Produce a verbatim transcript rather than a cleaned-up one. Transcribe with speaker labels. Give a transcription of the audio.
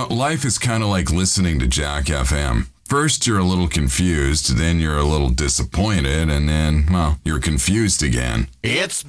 Speaker 1: know, life is kind of like listening to Jack F M. First, you're a little confused, then you're a little disappointed, and then, well, you're confused again.
Speaker 2: It's